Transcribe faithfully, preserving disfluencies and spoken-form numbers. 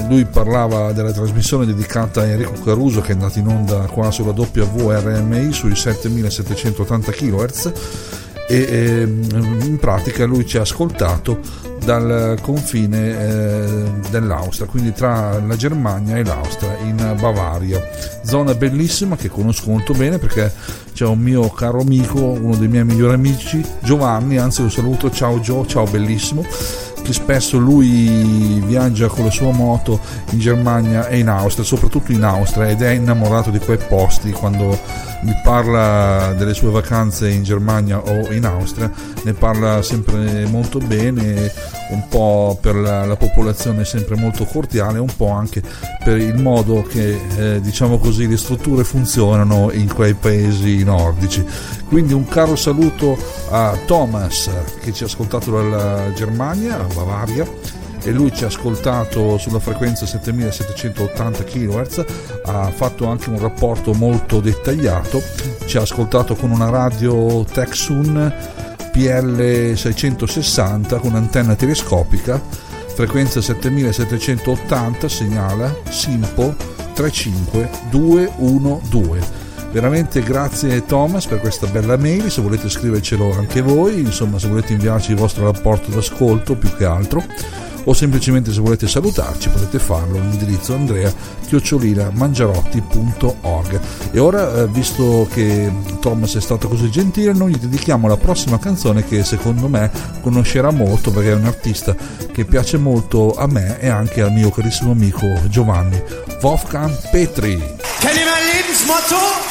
lui parlava della trasmissione dedicata a Enrico Caruso, che è andato in onda qua sulla W R M I sui settemilasettecentottanta chilohertz, e eh, in pratica lui ci ha ascoltato dal confine eh, dell'Austria, quindi tra la Germania e l'Austria, in Bavaria, zona bellissima che conosco molto bene perché c'è un mio caro amico, uno dei miei migliori amici, Giovanni, anzi lo saluto, ciao Gio, ciao bellissimo, che spesso lui viaggia con la sua moto in Germania e in Austria, soprattutto in Austria, ed è innamorato di quei posti. Quando mi parla delle sue vacanze in Germania o in Austria ne parla sempre molto bene, un po' per la, la popolazione sempre molto cordiale, un po' anche per il modo che eh, diciamo così le strutture funzionano in quei paesi nordici. Quindi un caro saluto a Thomas, che ci ha ascoltato dalla Germania, a Bavaria, e lui ci ha ascoltato sulla frequenza settemilasettecentottanta chilohertz, ha fatto anche un rapporto molto dettagliato, ci ha ascoltato con una radio Texun P L seicentosessanta con antenna telescopica, frequenza settemilasettecentottanta, segnala Simpo trentacinque duecentododici. Veramente grazie Thomas per questa bella mail, se volete scrivercelo anche voi, insomma se volete inviarci il vostro rapporto d'ascolto più che altro, o semplicemente se volete salutarci potete farlo all'indirizzo andrea chiocciolina mangiarotti punto org. E ora, eh, visto che Thomas è stato così gentile, noi gli dedichiamo la prossima canzone che secondo me conoscerà molto, perché è un artista che piace molto a me e anche al mio carissimo amico Giovanni, Wolfgang Petri. Kennt ihr mein Lebensmotto?